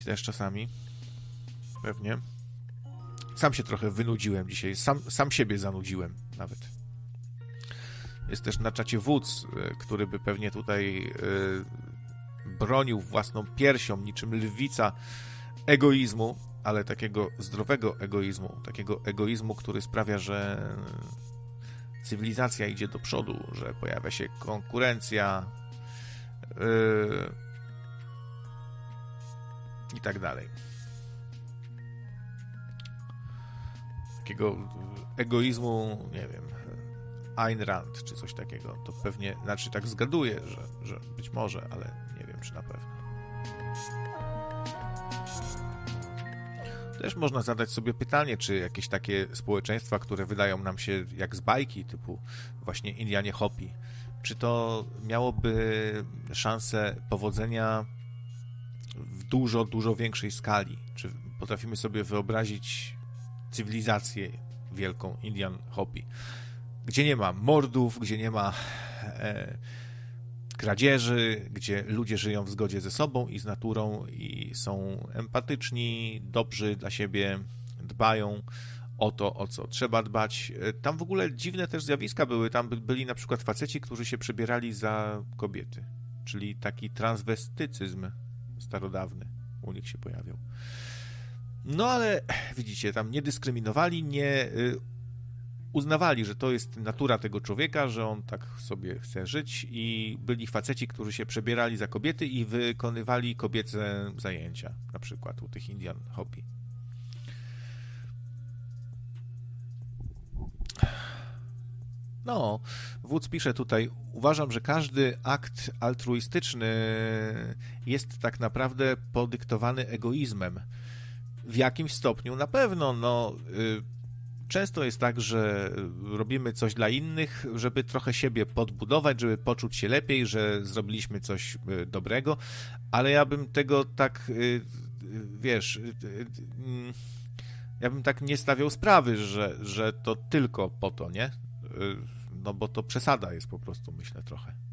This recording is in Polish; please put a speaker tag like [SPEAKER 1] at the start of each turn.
[SPEAKER 1] też czasami. Pewnie. Sam się trochę wynudziłem dzisiaj. Sam siebie zanudziłem nawet. Jest też na czacie wódz, który by pewnie tutaj bronił własną piersią niczym lwica egoizmu, ale takiego zdrowego egoizmu. Takiego egoizmu, który sprawia, że cywilizacja idzie do przodu, że pojawia się konkurencja i tak dalej. Takiego egoizmu, nie wiem, Ayn Rand czy coś takiego. To pewnie, znaczy tak zgaduję, że być może, ale nie wiem, czy na pewno. Też można zadać sobie pytanie, czy jakieś takie społeczeństwa, które wydają nam się jak z bajki, typu właśnie Indianie Hopi, czy to miałoby szansę powodzenia w dużo, dużo większej skali? Czy potrafimy sobie wyobrazić cywilizację wielką Indian Hopi, gdzie nie ma mordów, gdzie nie ma kradzieży, gdzie ludzie żyją w zgodzie ze sobą i z naturą i są empatyczni, dobrzy dla siebie, dbają o to, o co trzeba dbać. Tam w ogóle dziwne też zjawiska były. Tam byli na przykład faceci, którzy się przebierali za kobiety, czyli taki transwestycyzm starodawny u nich się pojawiał. No ale widzicie, tam nie dyskryminowali, nie uznawali, że to jest natura tego człowieka, że on tak sobie chce żyć i byli faceci, którzy się przebierali za kobiety i wykonywali kobiece zajęcia, na przykład u tych Indian Hopi. No, wódz pisze tutaj, uważam, że każdy akt altruistyczny jest tak naprawdę podyktowany egoizmem. W jakimś stopniu na pewno, no... Często jest tak, że robimy coś dla innych, żeby trochę siebie podbudować, żeby poczuć się lepiej, że zrobiliśmy coś dobrego, ale ja bym tego tak, wiesz, ja bym tak nie stawiał sprawy, że to tylko po to, nie? No bo to przesada jest po prostu, myślę, trochę.